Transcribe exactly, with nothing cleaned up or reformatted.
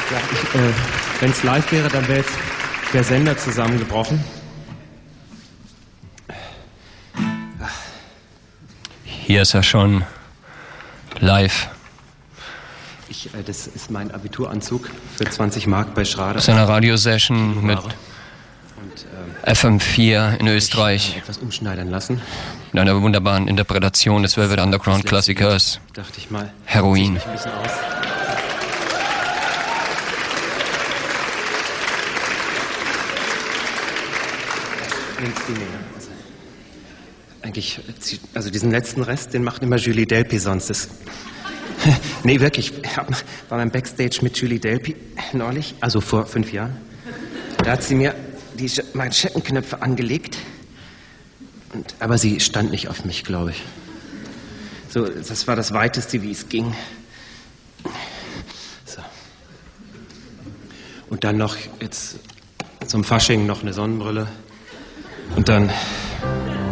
Ja, äh, wenn es live wäre, dann wäre jetzt der Sender zusammengebrochen. Hier ist er schon live. Ich, äh, das ist mein Abituranzug für zwanzig Mark bei Schrader. Das ist eine Radiosession mit Und, ähm, F M vier in ich Österreich. äh, etwas umschneidern lassen. Mit einer wunderbaren Interpretation des Velvet Underground Das letzte Klassikers Lied, dachte ich mal. Heroin. Zieht mich ein bisschen aus. Ins die Nähe. Also, eigentlich, also diesen letzten Rest, den macht immer Julie Delpy sonst. Das, nee, wirklich, ich hab, war beim Backstage mit Julie Delpy neulich, also vor fünf Jahren. Da hat sie mir die Manschettenknöpfe angelegt, und, aber sie stand nicht auf mich, glaube ich. So, das war das Weiteste, wie es ging. So. Und dann noch jetzt zum Fasching noch eine Sonnenbrille. Und dann